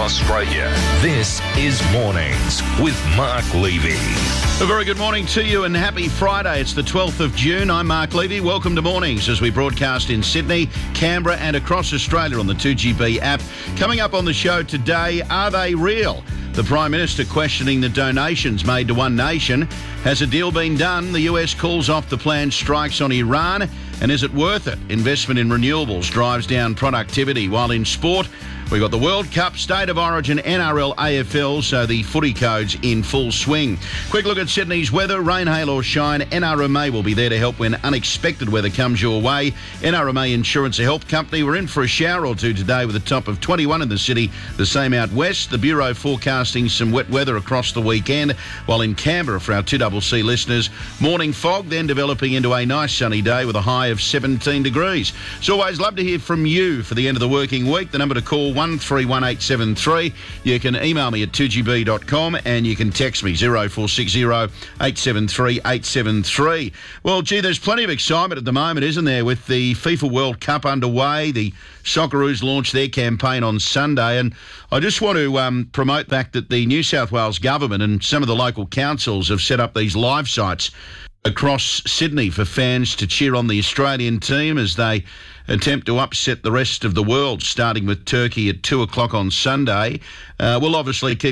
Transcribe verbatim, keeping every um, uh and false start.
Australia. This is Mornings with Mark Levy. A very good morning to you and happy Friday. It's the twelfth of June. I'm Mark Levy. Welcome to Mornings as we broadcast in Sydney, Canberra and across Australia on the two G B app. Coming up on the show today, are they real? The Prime Minister questioning the donations made to One Nation. Has a deal been done? The U S calls off the planned strikes on Iran. And is it worth it? Investment in renewables drives down productivity. While in sport, we've got the World Cup, State of Origin, N R L, A F L, so the footy code's in full swing. Quick look at Sydney's weather. Rain, hail or shine, N R M A will be there to help when unexpected weather comes your way. N R M A Insurance, a health company. We're in for a shower or two today with a top of twenty-one in the city, the same out west. The Bureau forecasting some wet weather across the weekend, while in Canberra, for our two C C listeners, morning fog, then developing into a nice sunny day with a high of seventeen degrees. As always, love to hear from you for the end of the working week. The number to call, one three one eight seven three. You can email me at two g b dot com and you can text me zero four six zero eight seven three eight seven three. Well, gee, there's plenty of excitement at the moment, isn't there, with the FIFA World Cup underway. The Socceroos launched their campaign on Sunday, and I just want to um, promote the fact that the New South Wales government and some of the local councils have set up these live sites across Sydney for fans to cheer on the Australian team as they attempt to upset the rest of the world, starting with Turkey at two o'clock on Sunday. Uh, we'll obviously keep